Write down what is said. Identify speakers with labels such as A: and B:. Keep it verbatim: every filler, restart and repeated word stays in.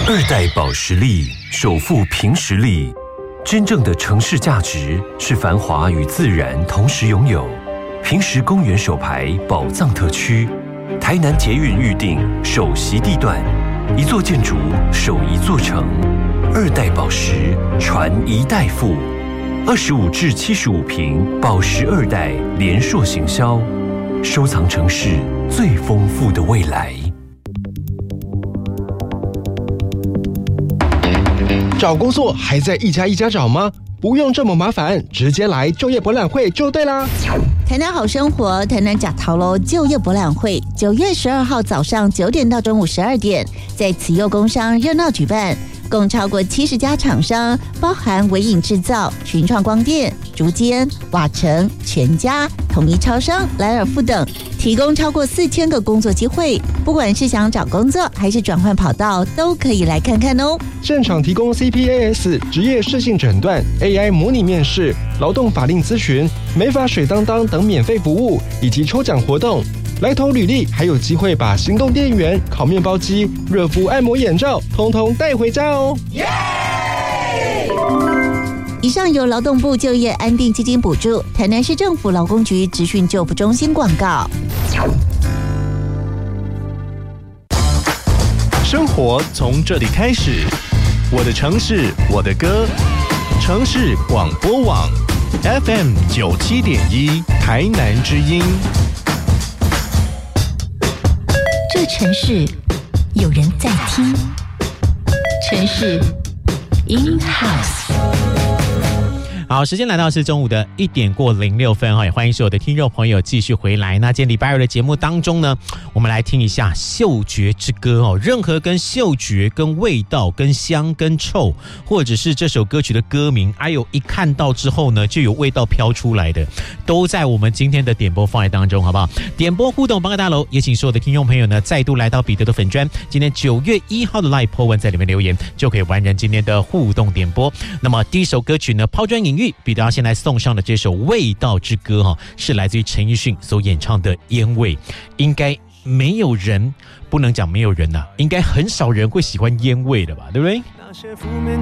A: 二代保时力首富凭实力，真正的城市价值是繁华与自然同时拥有。平实公园首排宝藏特区，台南捷运预定首席地段，一座建筑守一座城。二代宝石传一代富，二十五至七十五坪宝石二代联硕行销，收藏城市最丰富的未来。
B: 找工作还在一家一家找吗？不用这么麻烦，直接来就业博览会就对啦。
C: 台南好生活，台南假桃楼就业博览会，九月十二号早上九点到中午十二点，在慈幼工商热闹举办，共超过七十家厂商，包含微影制造、群创光电、竹间、瓦城、全家、统一超商、莱尔富等，提供超过四千个工作机会。不管是想找工作还是转换跑道，都可以来看看哦。
B: 现场提供 C P A S 职业适性诊断、A I 模拟面试、劳动法令咨询、美发水当当等免费服务，以及抽奖活动。来投履历还有机会把行动电源、烤面包机、热敷按摩眼罩通通带回家哦。
C: 以上由劳动部就业安定基金补助，台南市政府劳工局职训就服中心广告。
D: 生活从这里开始，我的城市，我的歌，城市广播网 F M 九七点一，台南之音。
E: 这城市有人在听，城市 in house。
F: 好，时间来到是中午的一点过零六分哈，也欢迎所有的听众朋友继续回来。那今天礼拜二的节目当中呢，我们来听一下嗅觉之歌哦。任何跟嗅觉、跟味道、跟香、跟臭，或者是这首歌曲的歌名，还有一看到之后呢，就有味道飘出来的，都在我们今天的点播放在当中，好不好？点播互动帮个大楼，也请所有的听众朋友呢，再度来到彼得的粉专，今天九月一号的 Live po 文在里面留言，就可以完成今天的互动点播。那么第一首歌曲呢，抛砖引玉。彼得要先来送上的这首《味道之歌》哈，是来自于陈奕迅所演唱的《烟味》。应该没有人，不能讲没有人呐、啊，应该很少人会喜欢烟味的吧，对不对？
G: 那些负面